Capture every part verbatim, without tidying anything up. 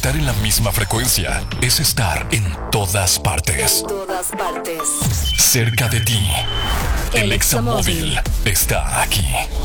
Estar en la misma frecuencia es estar en todas partes. En todas partes. Cerca de ti. El, El Examóvil está aquí.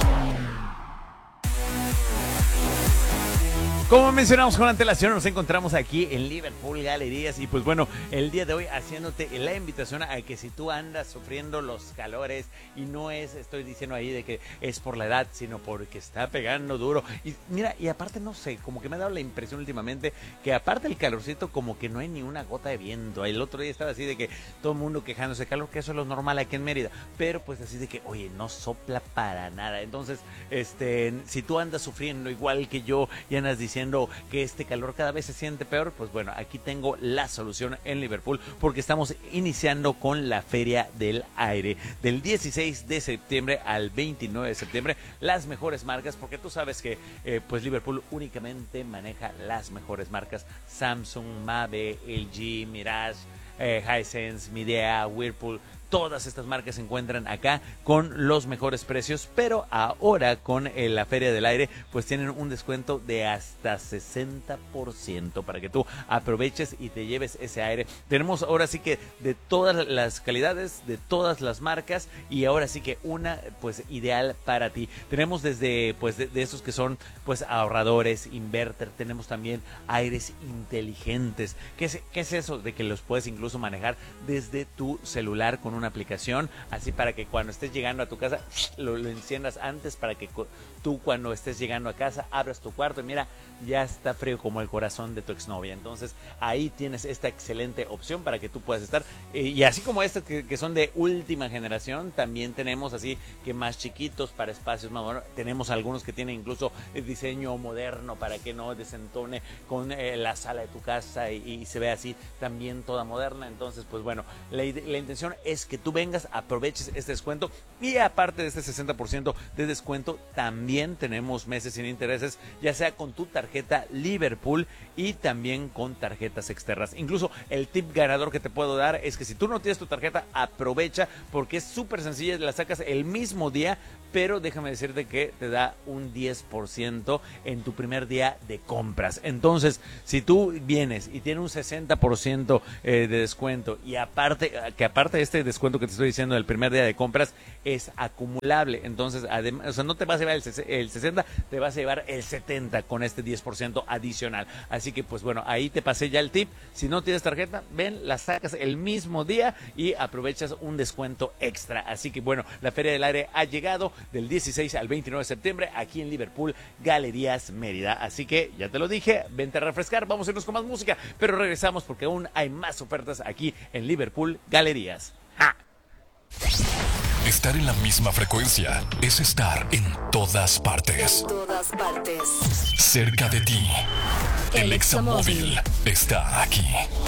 Como mencionamos con antelación, nos encontramos aquí en Liverpool Galerías y pues bueno, el día de hoy haciéndote la invitación a que si tú andas sufriendo los calores y no es, estoy diciendo ahí de que es por la edad, sino porque está pegando duro. Y mira, y aparte no sé, como que me ha dado la impresión últimamente que aparte del calorcito como que no hay ni una gota de viento. El otro día estaba así de que todo el mundo quejándose de calor, que eso es lo normal aquí en Mérida, pero pues así de que, oye, no sopla para nada. Entonces, este, si tú andas sufriendo igual que yo y andas diciendo que este calor cada vez se siente peor, pues bueno, aquí tengo la solución en Liverpool, porque estamos iniciando con la Feria del Aire del dieciséis de septiembre al veintinueve de septiembre. Las mejores marcas, porque tú sabes que eh, pues Liverpool únicamente maneja las mejores marcas: Samsung, Mave, L G, Mirage, eh, Hisense, Midea, Whirlpool. Todas estas marcas se encuentran acá con los mejores precios, pero ahora con eh, la Feria del Aire pues tienen un descuento de hasta sesenta por ciento para que tú aproveches y te lleves ese aire. Tenemos ahora sí que de todas las calidades, de todas las marcas, y ahora sí que una pues ideal para ti. Tenemos desde pues de, de esos que son pues ahorradores, inverter, tenemos también aires inteligentes. ¿Qué es, qué es eso? De que los puedes incluso manejar desde tu celular con una aplicación, así para que cuando estés llegando a tu casa lo, lo enciendas antes, para que tú cuando estés llegando a casa abras tu cuarto y mira, ya está frío como el corazón de tu exnovia. Entonces ahí tienes esta excelente opción para que tú puedas estar, eh, y así como estas que, que son de última generación, también tenemos así que más chiquitos para espacios más modernos. Tenemos algunos que tienen incluso el diseño moderno para que no desentone con eh, la sala de tu casa y, y se vea así también toda moderna. Entonces pues bueno, la, la intención es que tú vengas, aproveches este descuento, y aparte de este sesenta por ciento de descuento, también tenemos meses sin intereses, ya sea con tu tarjeta Liverpool y también con tarjetas externas. Incluso el tip ganador que te puedo dar es que si tú no tienes tu tarjeta, aprovecha, porque es súper sencilla, la sacas el mismo día, pero déjame decirte que te da un diez por ciento en tu primer día de compras. Entonces, si tú vienes y tienes un sesenta por ciento eh, de descuento, y aparte, que aparte de este descuento que te estoy diciendo del primer día de compras es acumulable, entonces además, o sea, no te vas a llevar el, el sesenta, te vas a llevar el setenta con este diez por ciento adicional. Así que pues bueno, ahí te pasé ya el tip. Si no tienes tarjeta, ven, la sacas el mismo día y aprovechas un descuento extra. Así que bueno, la Feria del Aire ha llegado del dieciséis al veintinueve de septiembre aquí en Liverpool Galerías Mérida. Así que ya te lo dije, vente a refrescar, vamos a irnos con más música, pero regresamos porque aún hay más ofertas aquí en Liverpool Galerías. ¡Ja! Estar en la misma frecuencia es estar en todas partes. En todas partes. Cerca de ti. El El Examóvil está aquí.